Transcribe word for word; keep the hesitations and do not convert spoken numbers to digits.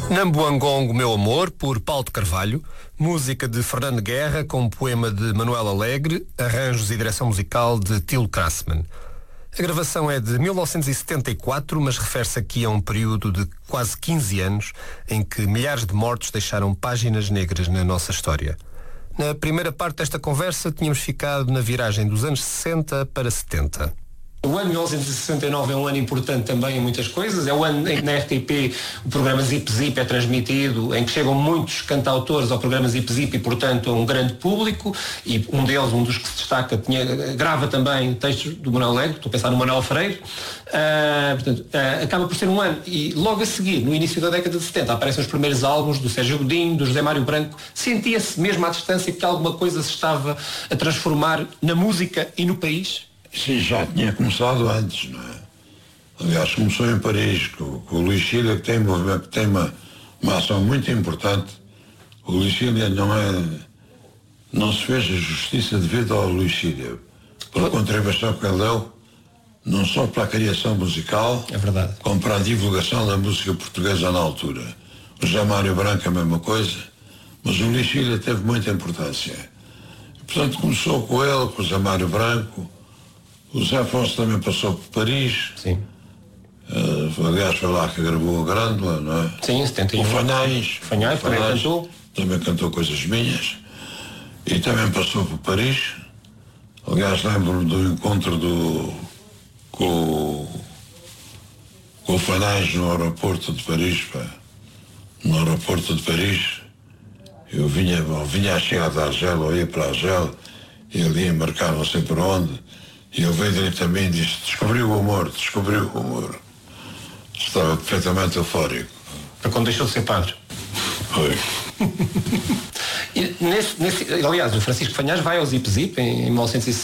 Nambuangongo, Meu Amor, por Paulo de Carvalho, música de Fernando Guerra com um poema de Manuel Alegre, arranjos e direção musical de Tilo Krassmann. A gravação é de mil novecentos e setenta e quatro, mas refere-se aqui a um período de quase quinze anos em que milhares de mortos deixaram páginas negras na nossa história. Na primeira parte desta conversa tínhamos ficado na viragem dos anos sessenta para setenta. O ano mil novecentos e sessenta e nove é um ano importante também em muitas coisas. É o ano em que na R T P o programa Zip Zip é transmitido, em que chegam muitos cantautores ao programa Zip Zip e, portanto, a um grande público. E um deles, um dos que se destaca, tinha, grava também textos do Manuel Alegre, estou a pensar no Manuel Freire. Uh, portanto, uh, acaba por ser um ano. E logo a seguir, no início da década de setenta, aparecem os primeiros álbuns do Sérgio Godinho, do José Mário Branco. Sentia-se mesmo à distância que alguma coisa se estava a transformar na música e no país? Sim, já tinha começado antes, não é? Aliás, começou em Paris, com, com o Luís Cília, que tem, que tem uma, uma ação muito importante. O Luís Cília não é... Não se fez a justiça devida ao Luís Cília, pela contribuição que ele deu, não só para a criação musical, é verdade, como para a divulgação da música portuguesa na altura. O José Mário Branco a mesma coisa, mas o Luís Cília teve muita importância. Portanto, começou com ele, com o José Mário Branco. O Zé Afonso também passou por Paris. Sim. Uh, aliás, foi lá que gravou a Grândola, não é? Sim, setenta e um. O Fanhais. Fanhais também cantou. Também cantou coisas minhas. E também passou por Paris. Aliás, lembro-me do encontro do, com, com o Fanhais no aeroporto de Paris. Pá. No aeroporto de Paris. Eu vinha, eu vinha a chegar da Argel, ou ia para a Argel, e ele ia marcar não sei por onde. E ele veio diretamente e disse: descobriu o amor, descobriu o amor. Estava perfeitamente eufórico. Para quando deixou de ser padre. Foi. E nesse, nesse, aliás, o Francisco Fanhais vai ao Zip Zip em mil novecentos e